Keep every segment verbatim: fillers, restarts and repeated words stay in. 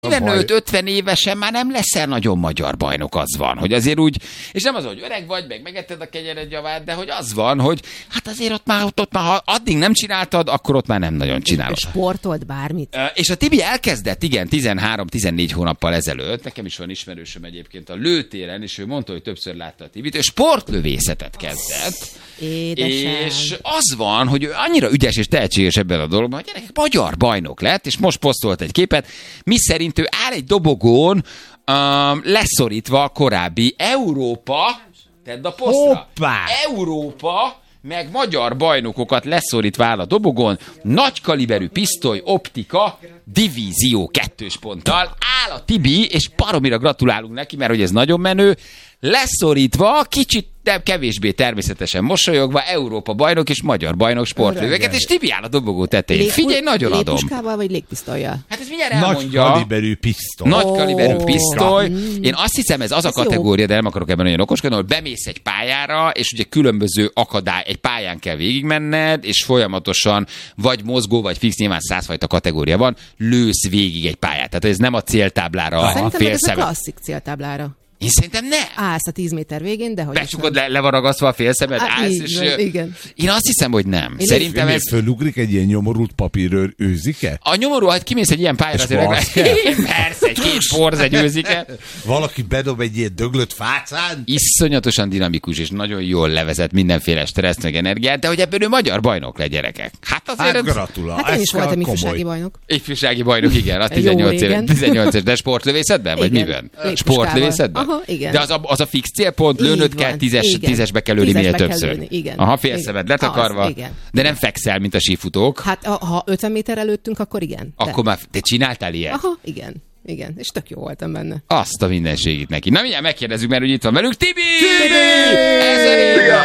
negyvenöt-ötven évesen már nem leszel nagyon magyar bajnok, az van, hogy azért úgy, és nem az, hogy öreg vagy, meg megetted a kenyered javát, de hogy az van, hogy hát azért ott már, ott, ott már, ha addig nem csináltad, akkor ott már nem nagyon csinálod. Sportolt bármit. És a Tibi elkezdett, igen, tizenhárom-tizennégy hónappal ezelőtt, nekem is van ismerősöm egyébként a lőtéren, és ő mondta, hogy többször látta a Tibit, ő sportlövészetet kezdett. Édesem. És az van, hogy ő annyira ügyes és tehetséges ebben a dologban, hogy gyerekek, magyar bajnok lett, és most posztolt egy képet, mi szerint ő áll egy dobogón, um, leszorítva a korábbi Európa, tedd a posztra, Hoppá! Európa, meg magyar bajnokokat leszorítva áll a dobogón, nagy kaliberű pisztoly, optika, divízió kettős ponttal, áll a Tibi, és baromira gratulálunk neki, mert hogy ez nagyon menő, leszorítva, kicsit de kevésbé természetesen mosolyogva, Európa bajnok és magyar bajnok sportlövőket, és Tibi áll a dobogó tetején. Lég, Figyelj, nagyon adom. Légpuskával vagy légpisztolyjal? Hát ez mindjárt elmondja. Nagy kaliberű pisztoly. Nagy kaliberű Ó. pisztoly. Én azt hiszem, ez az Ez a kategória, de nem akarok ebben nagyon okoskodni, hogy bemész egy pályára, és ugye különböző akadály, egy pályán kell végigmenned, és folyamatosan vagy mozgó, vagy fix, nyilván százfajta kategória van, lősz végig egy pályát. Tehát ez nem a céltáblára, a Szerintem fél ez a szemed. klasszik céltáblára. Én szerintem nem. Állsz a tíz méter végén, de hogy Becsukod, le, le van ragasztva a félszemed, Á, állsz, így és... van, igen. Én azt hiszem, hogy nem. Én Szerintem Még ez... fölugrik egy ilyen nyomorult papírőr őzike? A nyomorú, ha kimész egy ilyen pályára, És azért barsz meg... kell? Persze, egy két porz, egy őzike. Valaki bedob egy ilyen döglött fácán? Iszonyatosan dinamikus, és nagyon jól levezet mindenféle stresszt, meg energiát, de hogy ebből ő magyar bajnok le, gyerekek. Hát azért... Hát gratulál. Hát én Ez is voltam komoly. ifjúsági bajnok. Ifjúsági bajnok, igen, az Jó tizennyolc éves, régen. tizennyolc éves, de sportlövészetben, vagy Igen. miben? Légpuskával. Sportlövészetben? Aha, igen. De az a, az a fix célpont, lőnöd Így kell, van. tízes, Igen. tízesbe kell lőni Tízesbe minél kell többször. lőni, igen. Aha, Igen. félszemed letakarva, Az, igen. de nem fekszel, mint a sífutók, Hát ha- ha ötven méter előttünk, akkor igen. De. akkor már te csináltál ilyet? Aha, igen. Igen, és tök jó voltam benne. Azt a mindenségét neki. Na mindjárt megkérdezzük, mert úgy itt van velünk Tibi! Tibi! Ezer éve!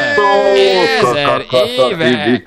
Ezer éve!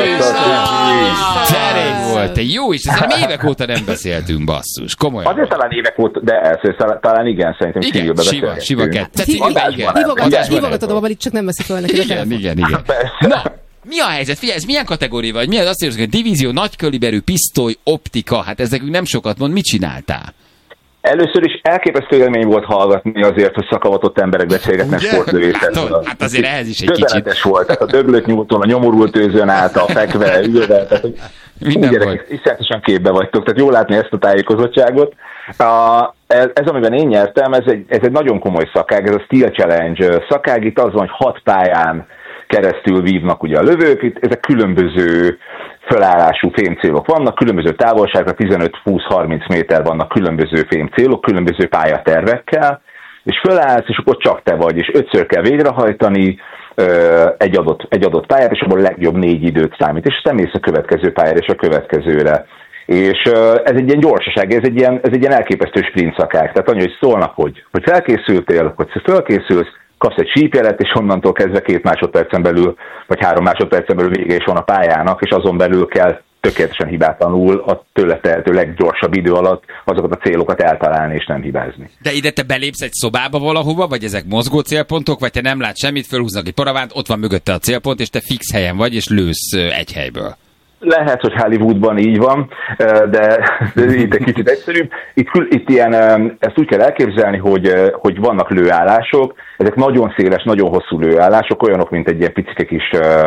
Terék volt, te jó is, ezzel évek óta nem beszéltünk, basszus, komolyan. Azért talán évek óta, de először talán igen, szerintem Igen, civilbe siva, beszélgettünk. siva kettő. Hí- Igen, igen. Hívogatod- Adásban Hívogatod a babalit, csak nem veszik fel neki a Igen, telefon. igen, igen. Na, mi a helyzet? Figyelj, ez milyen kategória vagy? Mi az, azt mondjuk, hogy divízió, nagykaliberű, pisztoly, optika, hát ez nekünk nem sokat mond, mit csináltál? Először is elképesztő élmény volt hallgatni azért, hogy szakavatott emberek beszélgetnek Ugye? sportlövészetről. Látod? Hát azért ehhez is egy Döbbenetes kicsit. volt, tehát a döglött nyújtón, a nyomorult őzön által, fekve, ülve, tehát hogy Minden gyerekek, volt. iszonyatosan képbe vagytok, tehát jól látni ezt a tájékozottságot. A, ez, ez, amiben én nyertem, ez egy, ez egy nagyon komoly szakág, ez a Steel Challenge szakág, itt az van, hogy hat pályán keresztül vívnak ugye a lövők, itt ezek különböző fölállású fémcélok vannak, különböző távolságra, tizenöt, húsz, harminc méter vannak különböző fémcélok, különböző pályatervekkel, és fölállsz, és akkor csak te vagy, és ötször kell végrehajtani ö, egy adott, egy adott pályát, és abban a legjobb négy időt számít, és aztán mész a következő pályára, és a következőre. És ö, ez egy ilyen gyorsaság, ez egy ilyen, ez egy ilyen elképesztő sprint szakág. Tehát annyi, hogy szólnak, hogy, hogy felkészültél, hogy felkészülsz, kapsz egy sípjelet, és onnantól kezdve két másodpercen belül, vagy három másodpercen belül vége is van a pályának, és azon belül kell tökéletesen hibátlanul a tőle tehető leggyorsabb idő alatt azokat a célokat eltalálni, és nem hibázni. De ide te belépsz egy szobába valahova, vagy ezek mozgó célpontok, vagy te nem látsz semmit, fölhúznak egy paravánt, ott van mögötte a célpont, és te fix helyen vagy, és lősz ö, egy helyből. Lehet, hogy Hollywoodban így van, de, de itt egy kicsit egyszerűbb. Itt, itt ilyen, ezt úgy kell elképzelni, hogy, hogy vannak lőállások, ezek nagyon széles, nagyon hosszú lőállások, olyanok, mint egy ilyen picike kis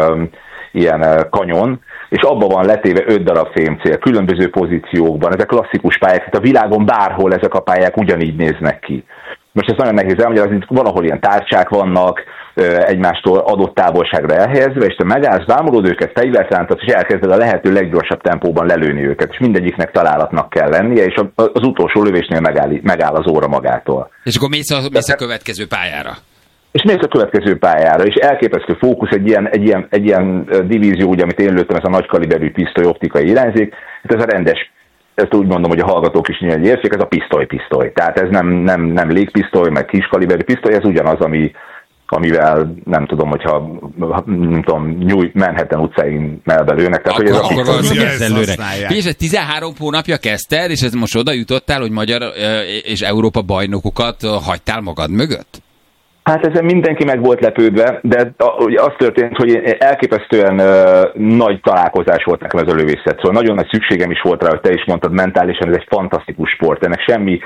ilyen kanyon, és abban van letéve öt darab fémcél, különböző pozíciókban. Ezek klasszikus pályák, tehát a világon bárhol ezek a pályák ugyanígy néznek ki. Most ezt nagyon nehéz elmagyarázni, valahol ilyen tárcsák vannak, egymástól adott távolságra elhelyezve, és te megállsz, vámolod őket, fegyvert rántasz, és elkezded a lehető leggyorsabb tempóban lelőni őket, és mindegyiknek találatnak kell lennie, és az utolsó lövésnél megáll, megáll az óra magától. És akkor mész a, mész a következő pályára. És mész a következő pályára, és elképesztő fókusz, egy ilyen, egy ilyen, egy ilyen divízió, ugye, amit én lőttem, ez a nagy kaliberű pisztoly optikai irányzék, hát ez a rendes, ezt úgy mondom, hogy a hallgatók is nyilván értsék, ez a pisztoly-pisztoly. Tehát ez nem, nem, nem légpisztoly, meg kis kaliberű pisztoly, ez ugyanaz, ami amivel nem tudom, hogyha nem tudom, New Manhattan utcáin melbelőnek. Tehát, Akkor, hogy ez akkor a valószínűleg ezzel lőnek. használják. És ez tizenhárom hónapja kezdted, és ez most oda jutottál, hogy magyar ö, és Európa bajnokokat ö, hagytál magad mögött? Hát ezen mindenki meg volt lepődve, de ugye az történt, hogy elképesztően uh, nagy találkozás volt nekem ez a lövészet. Szóval nagyon nagy szükségem is volt rá, hogy te is mondtad, mentálisan ez egy fantasztikus sport. Ennek semmi